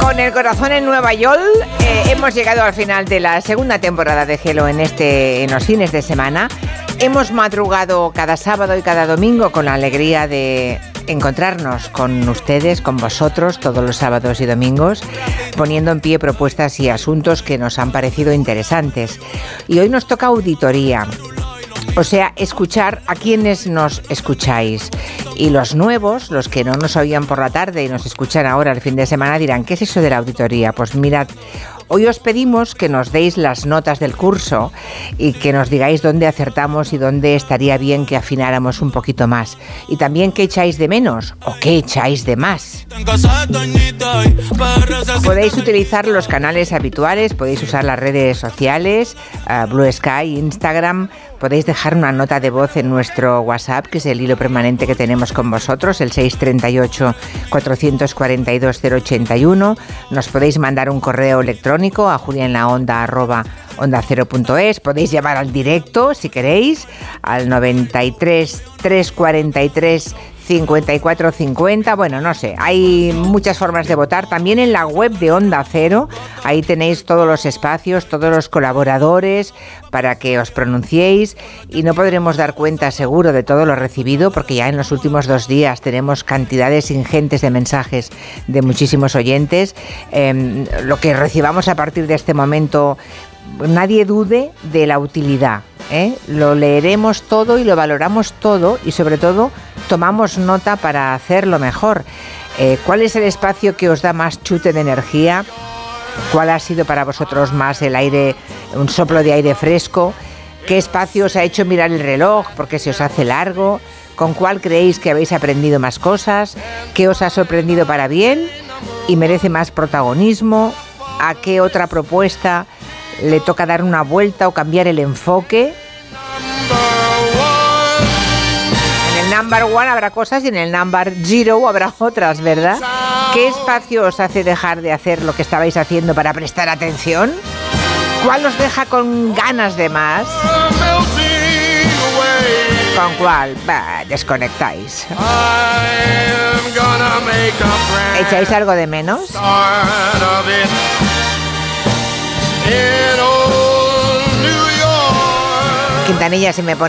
Con el corazón en Nueva York, hemos llegado al final de la segunda temporada de Hello en los fines de semana. Hemos madrugado cada sábado y cada domingo con la alegría de encontrarnos con ustedes, con vosotros, todos los sábados y domingos, poniendo en pie propuestas y asuntos que nos han parecido interesantes. Y hoy nos toca auditoría. O sea, escuchar a quienes nos escucháis. Y los nuevos, los que no nos oían por la tarde y nos escuchan ahora el fin de semana, dirán, ¿qué es eso de la auditoría? Pues mirad, hoy os pedimos que nos deis las notas del curso y que nos digáis dónde acertamos y dónde estaría bien que afináramos un poquito más. Y también qué echáis de menos o qué echáis de más. Podéis utilizar los canales habituales, podéis usar las redes sociales, Blue Sky, Instagram. Podéis dejar una nota de voz en nuestro WhatsApp, que es el hilo permanente que tenemos con vosotros, el 638-442-081. Nos podéis mandar un correo electrónico a juliaenlaonda@onda0.es. Podéis llamar al directo, si queréis, al 93 343 5450, bueno, no sé, hay muchas formas de votar. También en la web de Onda Cero, ahí tenéis todos los espacios, todos los colaboradores para que os pronunciéis, y no podremos dar cuenta seguro de todo lo recibido porque ya en los últimos 2 días tenemos cantidades ingentes de mensajes de muchísimos oyentes. Lo que recibamos a partir de este momento, nadie dude de la utilidad, lo leeremos todo y lo valoramos todo, y sobre todo tomamos nota para hacerlo mejor. ¿Cuál es el espacio que os da más chute de energía? ¿Cuál ha sido para vosotros más el aire, un soplo de aire fresco? ¿Qué espacio os ha hecho mirar el reloj porque se os hace largo? ¿Con cuál creéis que habéis aprendido más cosas? ¿Qué os ha sorprendido para bien y merece más protagonismo? ¿A qué otra propuesta le toca dar una vuelta o cambiar el enfoque? En el number one habrá cosas y en el number zero habrá otras, ¿verdad? ¿Qué espacio os hace dejar de hacer lo que estabais haciendo para prestar atención? ¿Cuál os deja con ganas de más? ¿Con cuál? Desconectáis. ¿Echáis algo de menos? Quintanilla, si me pone